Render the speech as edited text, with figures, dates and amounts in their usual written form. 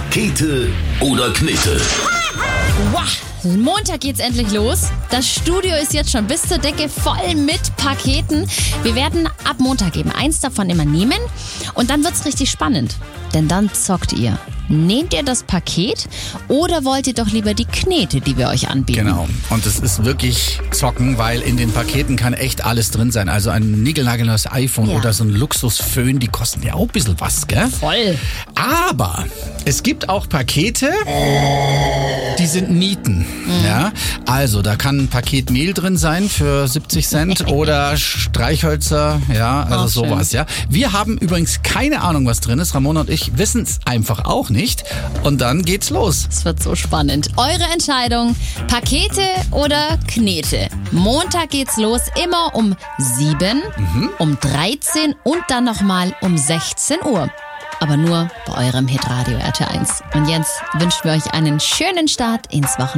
Pakete oder Knete? Wow, Montag geht's endlich los. Das Studio ist jetzt schon bis zur Decke voll mit Paketen. Wir werden ab Montag eben eins davon immer nehmen und dann wird's richtig spannend. Denn dann zockt ihr. Nehmt ihr das Paket oder wollt ihr doch lieber die Knete, die wir euch anbieten? Genau. Und es ist wirklich zocken, weil in den Paketen kann echt alles drin sein. Also ein niegelnagelneues iPhone oder so ein Luxusföhn, die kosten ja auch ein bisschen was, gell? Voll. Aber es gibt auch Pakete, die sind Nieten. Ja? Also da kann ein Paket Mehl drin sein für 70 Cent oder Streichhölzer, ja, also sowas. Ja. Wir haben übrigens keine Ahnung, was drin ist. Ramona und ich wissen es einfach auch nicht. Und dann geht's los. Es wird so spannend. Eure Entscheidung, Pakete oder Knete? Montag geht's los, immer um 7, um 13 und dann nochmal um 16 Uhr. Aber nur bei eurem Hitradio RT1. Und jetzt wünschen wir euch einen schönen Start ins Wochenende.